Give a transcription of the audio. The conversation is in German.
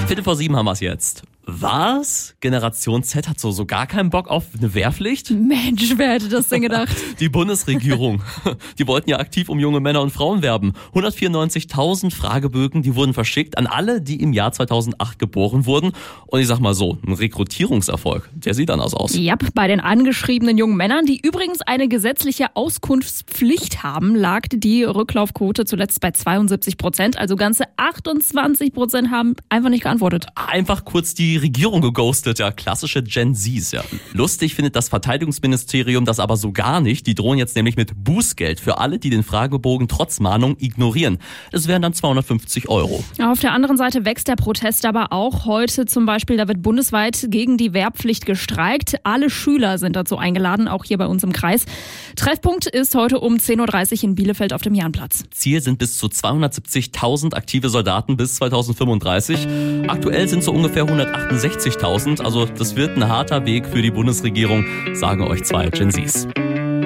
7:15 haben wir es jetzt. Was? Generation Z hat so gar keinen Bock auf eine Wehrpflicht? Mensch, wer hätte das denn gedacht? Die Bundesregierung. Die wollten ja aktiv um junge Männer und Frauen werben. 194.000 Fragebögen, die wurden verschickt an alle, die im Jahr 2008 geboren wurden. Und ich sag mal so, ein Rekrutierungserfolg, der sieht anders aus. Ja, bei den angeschriebenen jungen Männern, die übrigens eine gesetzliche Auskunftspflicht haben, lag die Rücklaufquote zuletzt bei 72%. Also ganze 28% haben einfach nicht geantwortet. Einfach kurz die Regierung geghostet, ja, klassische Gen Zs, ja. Lustig findet das Verteidigungsministerium das aber so gar nicht. Die drohen jetzt nämlich mit Bußgeld für alle, die den Fragebogen trotz Mahnung ignorieren. Es wären dann 250 €. Auf der anderen Seite wächst der Protest aber auch. Heute zum Beispiel, da wird bundesweit gegen die Wehrpflicht gestreikt. Alle Schüler sind dazu eingeladen, auch hier bei uns im Kreis. Treffpunkt ist heute um 10:30 Uhr in Bielefeld auf dem Jahnplatz. Ziel sind bis zu 270.000 aktive Soldaten bis 2035. Aktuell sind so ungefähr 168.000. Also das wird ein harter Weg für die Bundesregierung, sagen euch zwei Gen Zs.